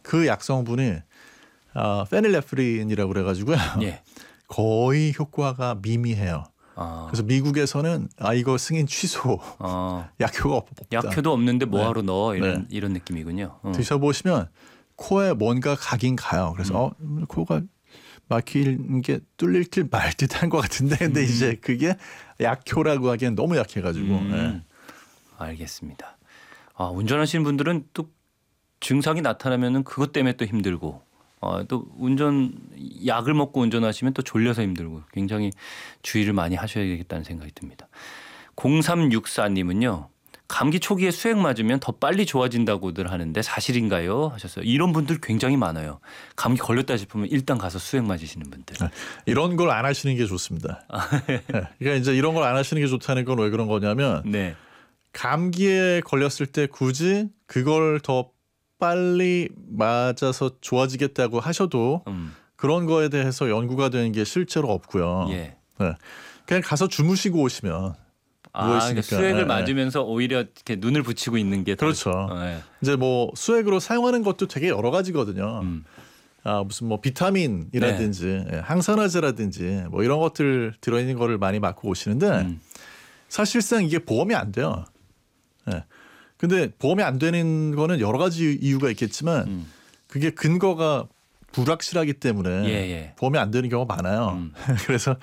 그 약성분이 페닐레프린이라고 그래가지고요. 예. 거의 효과가 미미해요. 그래서 미국에서는 이거 승인 취소, 약효가 없다. 약효도 없는데 뭐하러 넣어 이런 느낌이군요. 드셔보시면 코에 뭔가 가긴 가요. 그래서 코가 막히는 게 뚫릴 길 말 듯한 것 같은데 근데 이제 그게 약효라고 하기엔 너무 약해가지고. 알겠습니다. 운전하시는 분들은 또 증상이 나타나면은 그것 때문에 또 힘들고 또 약을 먹고 운전하시면 또 졸려서 힘들고 굉장히 주의를 많이 하셔야겠다는 생각이 듭니다. 0364님은요. 감기 초기에 수액 맞으면 더 빨리 좋아진다고들 하는데 사실인가요? 하셨어요. 이런 분들 굉장히 많아요. 감기 걸렸다 싶으면 일단 가서 수액 맞으시는 분들. 이런 걸 안 하시는 게 좋습니다. 그러니까 이제 이런 걸 안 하시는 게 좋다는 건 왜 그런 거냐면 감기에 걸렸을 때 굳이 그걸 더 빨리 맞아서 좋아지겠다고 하셔도 그런 거에 대해서 연구가 되는 게 실제로 없고요. 그냥 가서 주무시고 오시면 그러니까 수액을 맞으면서 오히려 이렇게 눈을 붙이고 있는 게 그렇죠. 이제 뭐 수액으로 사용하는 것도 되게 여러 가지거든요. 무슨 뭐 비타민이라든지 항산화제라든지 뭐 이런 것들 들어있는 거를 많이 맞고 오시는데 사실상 이게 보험이 안 돼요. 근데 보험이 안 되는 거는 여러 가지 이유가 있겠지만 그게 근거가 불확실하기 때문에 보험이 안 되는 경우가 많아요. 그래서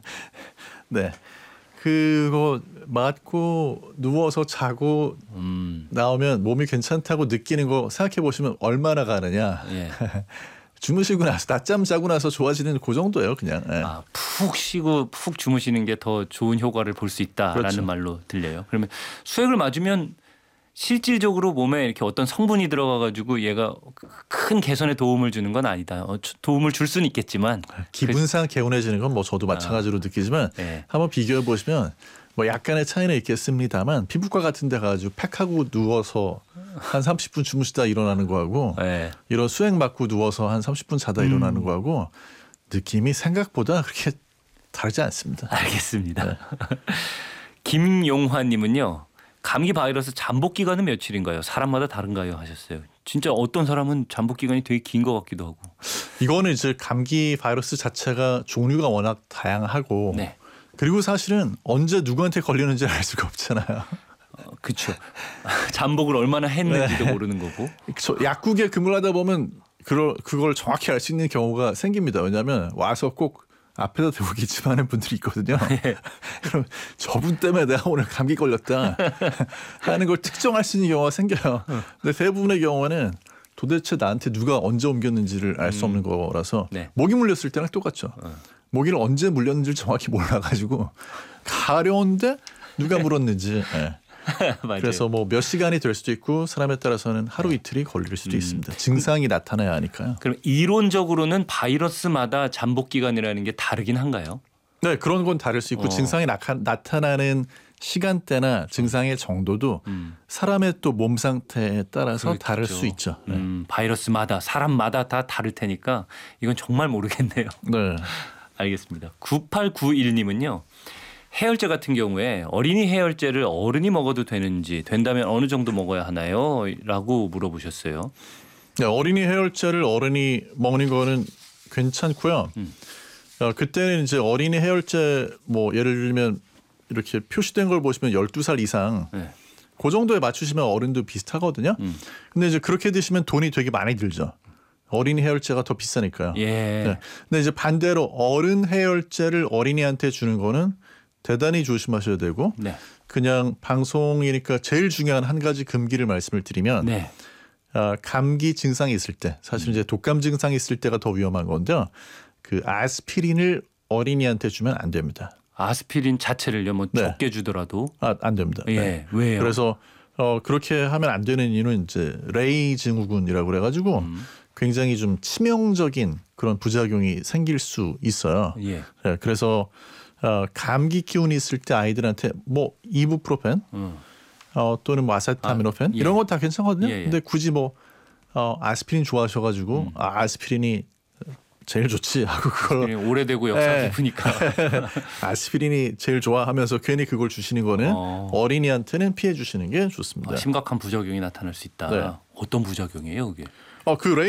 그거 맞고 누워서 자고 나오면 몸이 괜찮다고 느끼는 거 생각해 보시면 얼마나 가느냐. 주무시고 나서 낮잠 자고 나서 좋아지는 그 정도예요, 그냥. 푹 쉬고 푹 주무시는 게 더 좋은 효과를 볼 수 있다라는 말로 들려요. 그러면 수액을 맞으면 실질적으로 몸에 이렇게 어떤 성분이 들어가가지고 얘가 큰 개선에 도움을 주는 건 아니다. 도움을 줄 수는 있겠지만 기분상 개운해지는 건 뭐 저도 마찬가지로 느끼지만 한번 비교해 보시면 뭐 약간의 차이는 있겠습니다만 피부과 같은 데 가가지고 팩하고 누워서 한 30분 주무시다 일어나는 거하고 이런 수액 맞고 누워서 한 30분 자다 일어나는 거하고 느낌이 생각보다 그렇게 다르지 않습니다. 알겠습니다. 김용환님은요. 감기 바이러스 잠복 기간은 며칠인가요? 사람마다 다른가요? 하셨어요. 진짜 어떤 사람은 잠복 기간이 되게 긴 것 같기도 하고. 이거는 이제 감기 바이러스 자체가 종류가 워낙 다양하고 그리고 사실은 언제 누구한테 걸리는지 알 수가 없잖아요. 그렇죠. 잠복을 얼마나 했는지도 모르는 거고. 약국에 근무를 하다 보면 그걸 정확히 알 수 있는 경우가 생깁니다. 왜냐하면 와서 꼭 앞에다 대고 기침하는 분들이 있거든요. 그럼 저분 때문에 내가 오늘 감기 걸렸다 하는 걸 특정할 수 있는 경우가 생겨요. 근데 대부분의 경우는 도대체 나한테 누가 언제 옮겼는지를 알 수 없는 거라서 모기 물렸을 때랑 똑같죠. 모기를 언제 물렸는지를 정확히 몰라가지고 가려운데 누가 물었는지. 그래서 뭐 몇 시간이 될 수도 있고 사람에 따라서는 하루 이틀이 걸릴 수도 있습니다. 증상이 나타나야 하니까요. 그럼 이론적으로는 바이러스마다 잠복 기간이라는 게 다르긴 한가요? 네, 그런 건 다를 수 있고 증상이 나타나는 시간대나 증상의 정도도 사람의 또 몸 상태에 따라서 다를 수 있죠. 바이러스마다 사람마다 다 다를 테니까 이건 정말 모르겠네요. 알겠습니다. 9891님은요. 해열제 같은 경우에 어린이 해열제를 어른이 먹어도 되는지 된다면 어느 정도 먹어야 하나요? 라고 물어보셨어요. 네, 어린이 해열제를 어른이 먹는 거는 괜찮고요. 그때는 이제 어린이 해열제 뭐 예를 들면 이렇게 표시된 걸 보시면 12살 이상 그 정도에 맞추시면 어른도 비슷하거든요. 근데 이제 그렇게 드시면 돈이 되게 많이 들죠. 어린이 해열제가 더 비싸니까요. 근데 이제 반대로 어른 해열제를 어린이한테 주는 거는 대단히 조심하셔야 되고 그냥 방송이니까 제일 중요한 한 가지 금기를 말씀을 드리면 감기 증상이 있을 때 사실 이제 독감 증상이 있을 때가 더 위험한 건데요. 그 아스피린을 어린이한테 주면 안 됩니다. 아스피린 자체를요, 뭐 적게 주더라도 안 됩니다. 왜요? 그래서 그렇게 하면 안 되는 이유는 이제 레이 증후군이라고 그래가지고 굉장히 좀 치명적인 그런 부작용이 생길 수 있어요. 그래서 감기 기운이 있을 때 아이들한테 뭐 이부프로펜 또는 뭐 아세타미노펜 이런 거 다 괜찮거든요. 근데 굳이 뭐 아스피린 좋아하셔가지고 아스피린이 제일 좋지 하고 그걸 오래되고 역사 깊으니까 아스피린이 제일 좋아하면서 괜히 그걸 주시는 거는 어린이한테는 피해 주시는 게 좋습니다. 심각한 부작용이 나타날 수 있다. 어떤 부작용이에요, 그게? 그